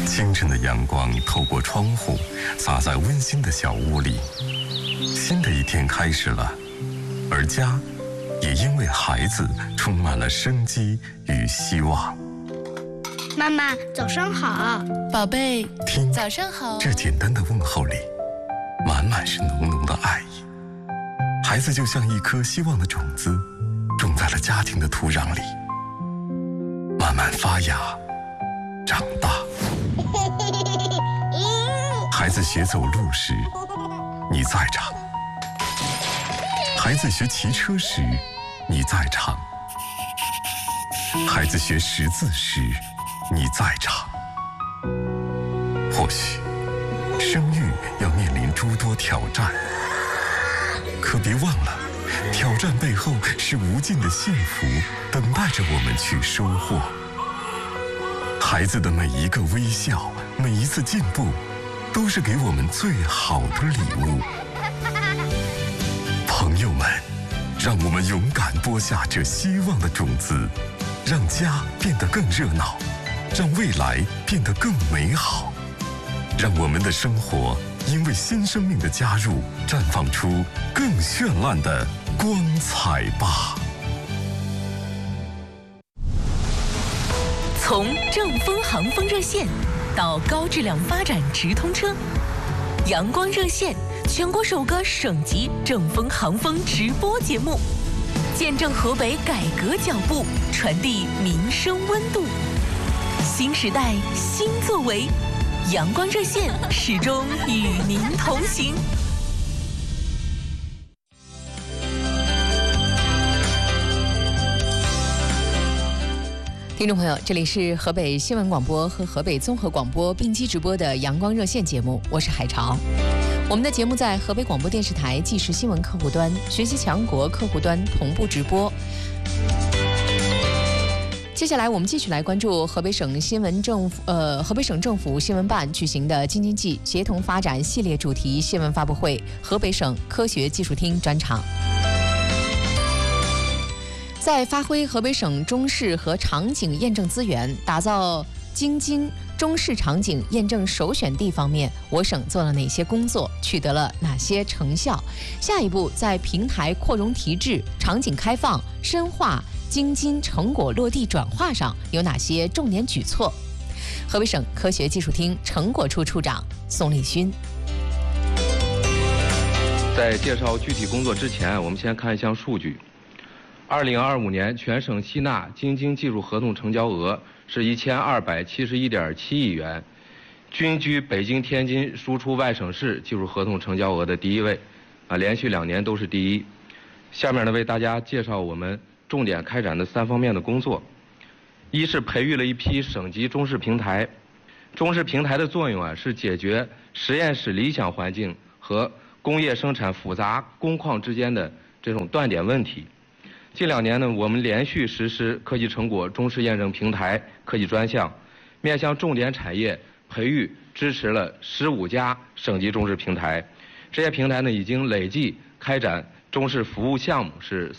清晨的阳光透过窗户，洒在温馨的小屋里。新的一天开始了，而家也因为孩子充满了生机与希望。 妈妈，早上好。 宝贝， 听， 早上好。 这简单的问候里，满满是浓浓的爱意。孩子就像一颗希望的种子，种在了家庭的土壤里，慢慢发芽，长大。孩子学走路时，你在场；孩子学骑车时，你在场；孩子学识字时，你在场。或许生育要面临诸多挑战，可别忘了，挑战背后是无尽的幸福等待着我们去收获。孩子的每一个微笑，每一次进步，都是给我们最好的礼物。朋友们，让我们勇敢播下这希望的种子，让家变得更热闹，让未来变得更美好，让我们的生活因为新生命的加入，绽放出更绚烂的光彩吧。 从正风航风热线到高质量发展直通车，阳光热线全国首个省级正风航风直播节目，见证河北改革脚步，传递民生温度。新时代新作为，阳光热线始终与您同行。听众朋友，这里是河北新闻广播和河北综合广播并机直播的阳光热线节目，我是海潮。我们的节目在河北广播电视台即时新闻客户端、学习强国客户端同步直播。接下来我们继续来关注河北省政府新闻办举行的京津冀协同发展系列主题新闻发布会，河北省科学技术厅专场。在发挥河北省中试和场景验证资源，打造京津中试场景验证首选地方面，我省做了哪些工作，取得了哪些成效？下一步在平台扩容提质、场景开放、深化京津成果落地转化上有哪些重点举措？河北省科学技术厅成果处处长宋立勋。 在介绍具体工作之前，我们先看一项数据。2025年全省吸纳京津技术合同成交额是1271.7亿元，均居北京、天津输出外省市技术合同成交额的第一位，连续2年都是第一。下面呢，为大家介绍我们重点开展的3方面的工作。一是培育了一批省级中试平台，中试平台的作用是解决实验室理想环境和工业生产复杂工况之间的这种断点问题。近2年呢，我们连续实施科技成果中试验证平台科技专项，面向重点产业培育支持了15家省级中试平台，这些平台呢已经累计开展中试服务项目是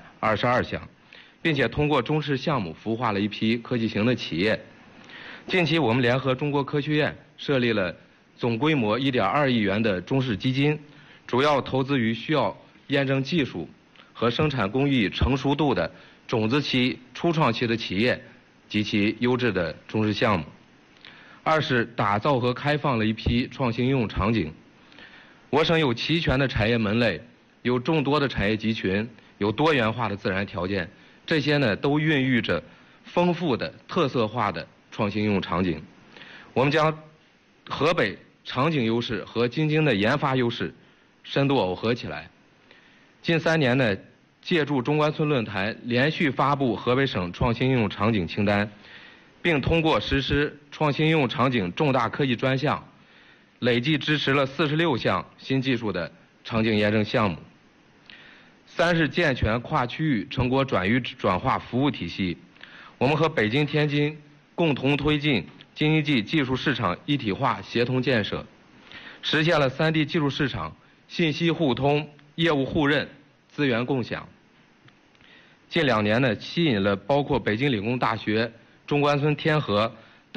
422项，并且通过中试项目孵化了一批科技型的企业。近期我们联合中国科学院设立了总规模1.2亿元的中试基金，主要投资于需要验证技术和生产工艺成熟度的种子期、初创期的企业及其优质的中试项目。二是打造和开放了一批创新应用场景。我省有齐全的产业门类，有众多的产业集群，有多元化的自然条件，这些呢都孕育着丰富的特色化的创新应用场景。我们将河北场景优势和京津的研发优势深度耦合起来。近3年呢，借助中关村论坛连续发布河北省创新应用场景清单，并通过实施创新应用场景重大科技专项，累计支持了46项新技术的场景验证项目。3是健全跨区域成果转移转化服务体系。我们和北京、天津共同推进京津冀技术市场一体化协同建设，实现了3地技术市场信息互通、业务互认、资源共享。近2年呢，吸引了包括北京理工大学、中关村天河等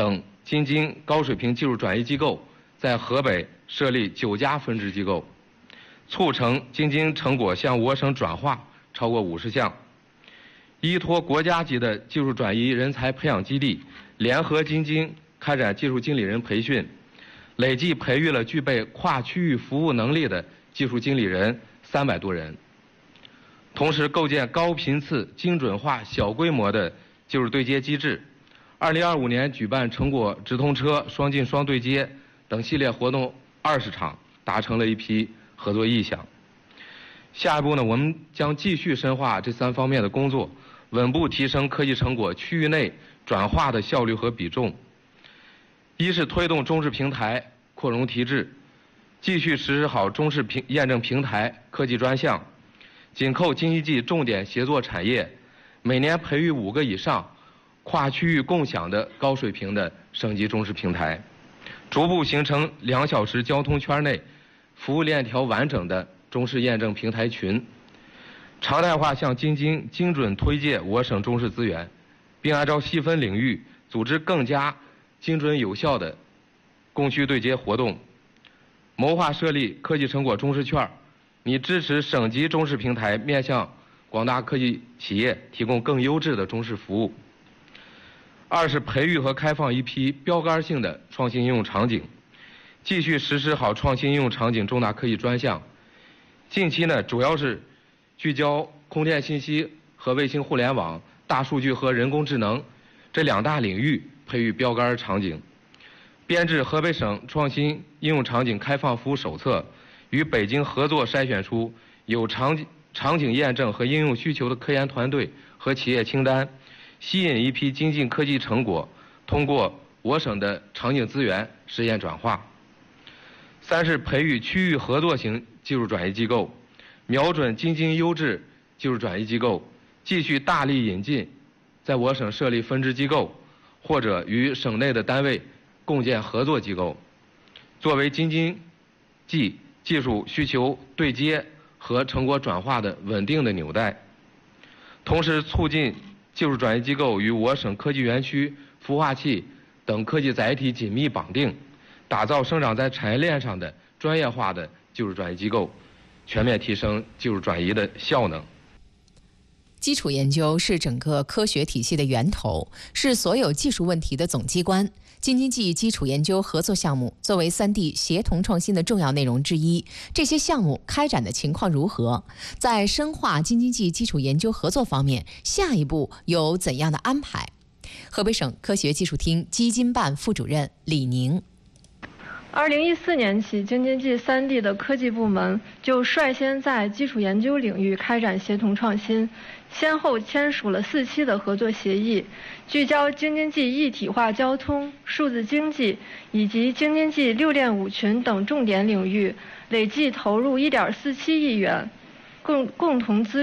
京津高水平技术转移机构在河北设立9家分支机构，促成京津成果向我省转化超过50项。依托国家级的技术转移人才培养基地，联合京津开展技术经理人培训，累计培育了具备跨区域服务能力的技术经理人300多人。同时，构建高频次、精准化、小规模的技术对接机制。2025年举办成果直通车、双进双对接等系列活动20场，达成了一批合作意向。下一步呢，我们将继续深化这3方面的工作，稳步提升科技成果区域内转化的效率和比重。一是推动中试平台扩容提质，继续实施好中试验证平台科技专项，紧扣京津冀重点协作产业，每年培育5个以上跨区域共享的高水平的省级中试平台，逐步形成2小时交通圈内服务链条完整的中试验证平台群，常态化向京津精准推介我省中试资源，并按照细分领域组织更加精准有效的供需对接活动，谋划设立科技成果中试券，以支持省级中试平台面向广大科技企业提供更优质的中试服务。二是培育和开放一批标杆性的创新应用场景，继续实施好创新应用场景重大科技专项。近期呢，主要是聚焦空电信息和卫星互联网、大数据和人工智能这2大领域培育标杆场景，编制河北省创新应用场景开放服务手册，与北京合作筛选出有场景验证和应用需求的科研团队和企业清单，吸引一批精进科技成果通过我省的场景资源实现转化。三是培育区域合作型技术转移机构，瞄准京津优质技术转移机构，继续大力引进在我省设立分支机构或者与省内的单位共建合作机构，作为京津冀技术需求对接和成果转化的稳定的纽带。同时促进技术转移机构与我省科技园区、孵化器等科技载体紧密绑定，打造生长在产业链上的专业化的技术转移机构，全面提升技术转移的效能。 基础研究是整个科学体系的源头，是所有技术问题的总机关。京津冀基础研究合作项目作为3地协同创新的重要内容之一，这些项目开展的情况如何？在深化京津冀基础研究合作方面，下一步有怎样的安排？河北省科学技术厅基金办副主任李宁。 2014年起，京津冀3地的科技部门就率先在基础研究领域开展协同创新，先后签署了4期的合作协议，聚焦京津冀一体化交通、数字经济以及京津冀6链5群等重点领域，累计投入1.47亿元，共同资